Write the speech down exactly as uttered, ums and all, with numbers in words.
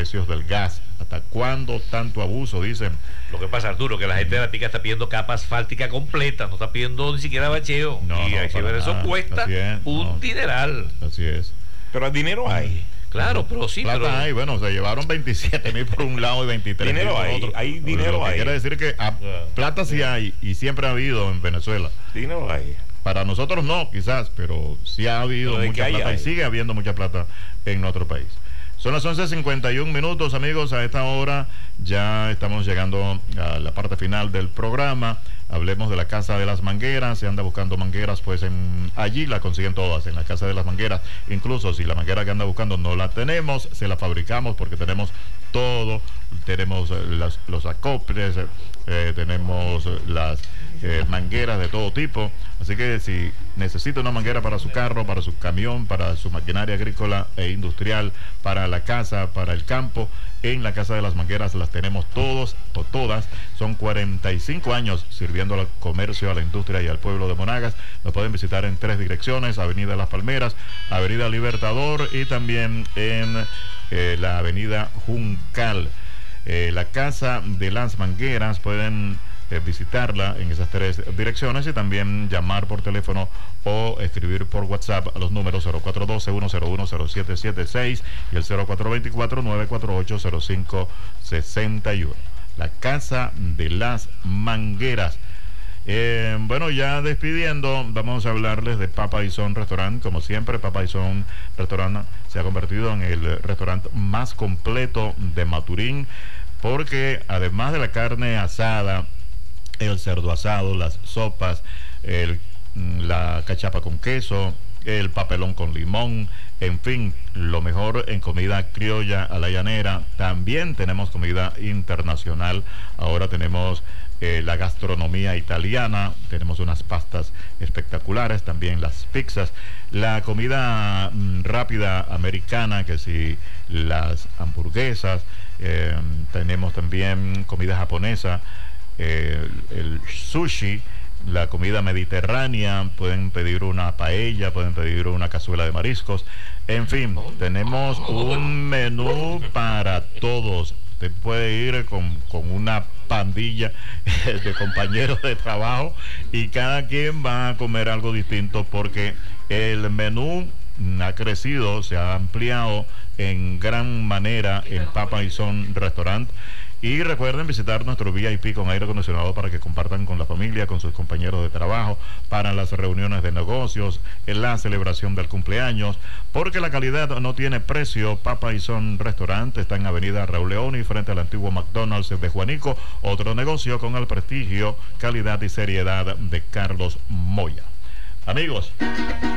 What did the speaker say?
precios del gas. ¿Hasta cuándo tanto abuso? Dicen. Lo que pasa, Arturo, que la gente de la pica está pidiendo capa asfáltica completa, no está pidiendo ni siquiera bacheo. No, y no, ahí sí, para eso nada. cuesta Así es, un no. dineral. Así es. Pero el dinero hay. Claro, pero sí, Plata pero... hay, bueno, se llevaron veintisiete mil por un lado y veintitrés mil Dinero por hay, otro. hay dinero Lo que hay. quiere decir que a- plata sí hay y siempre ha habido en Venezuela. Dinero hay. Para nosotros no, quizás, pero sí ha habido Pero de que mucha hay, plata hay. y sigue habiendo mucha plata en nuestro país. Son las once cincuenta y un minutos, amigos. A esta hora ya estamos llegando a la parte final del programa. Hablemos de la Casa de las Mangueras. Se anda buscando mangueras, pues en, allí la consiguen todas, en la Casa de las Mangueras. Incluso si la manguera que anda buscando no la tenemos, se la fabricamos porque tenemos todo. Tenemos eh, las, los acoples, eh, eh, tenemos eh, las eh, mangueras de todo tipo. Así que si necesita una manguera para su carro, para su camión, para su maquinaria agrícola e industrial, para la casa, para el campo, en la Casa de las Mangueras las tenemos todos o todas. Son cuarenta y cinco años sirviendo al comercio, a la industria y al pueblo de Monagas. Nos pueden visitar en tres direcciones: Avenida Las Palmeras, Avenida Libertador y también en eh, la Avenida Juncal. Eh, la Casa de las Mangueras pueden eh, visitarla en esas tres direcciones y también llamar por teléfono o escribir por WhatsApp a los números cero cuatro uno dos, uno cero uno, cero siete siete seis y el cero cuatro dos cuatro, nueve cuatro ocho, cero cinco seis uno. La Casa de las Mangueras. Eh, bueno, ya despidiendo, vamos a hablarles de Papa y Son Restaurant. Como siempre, Papa y Son Restaurant se ha convertido en el restaurante más completo de Maturín, porque además de la carne asada, el cerdo asado, las sopas, el, la cachapa con queso, el papelón con limón, en fin, lo mejor en comida criolla a la llanera. También tenemos comida internacional. Ahora tenemos eh, la gastronomía italiana, tenemos unas pastas espectaculares, también las pizzas, la comida mm, rápida americana, que si las hamburguesas, eh, tenemos también comida japonesa, eh, el sushi, la comida mediterránea, pueden pedir una paella, pueden pedir una cazuela de mariscos, en fin, tenemos un menú para todos. Usted puede ir con, con una pandilla de compañeros de trabajo y cada quien va a comer algo distinto, porque el menú ha crecido, se ha ampliado en gran manera en Papa y Son Restaurant. Y recuerden visitar nuestro V I P con aire acondicionado para que compartan con la familia, con sus compañeros de trabajo, para las reuniones de negocios, en la celebración del cumpleaños, porque la calidad no tiene precio. Papa y Son Restaurante está en Avenida Raúl León y frente al antiguo McDonald's de Juanico, otro negocio con el prestigio, calidad y seriedad de Carlos Moya. Amigos,